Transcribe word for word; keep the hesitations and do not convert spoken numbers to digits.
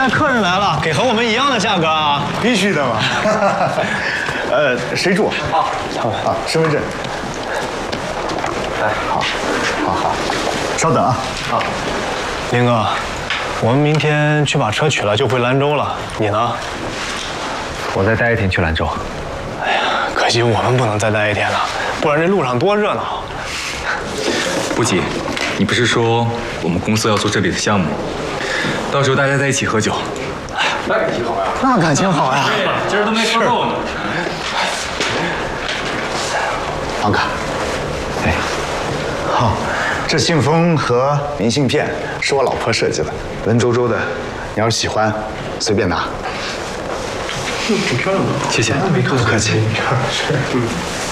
在客人来了，给和我们一样的价格啊！ 必须的嘛。呃，谁住？ 好， 啊，身份证。 来，好， 好好，稍等啊。 好，林哥，我们明天去把车取了就回兰州了，你呢？ 我再待一天去兰州。 哎呀，可惜我们不能再待一天了，不然这路上多热闹。 不急，你不是说我们公司要做这里的项目，到时候大家在一起喝酒。 那感情好呀！那感情好呀！ 对呀，今儿都没喝够呢。 房卡。哎，好，这信封和明信片是我老婆设计的，文绉绉的，你要是喜欢，随便拿。 挺漂亮的， 谢谢， 没客气。是，嗯。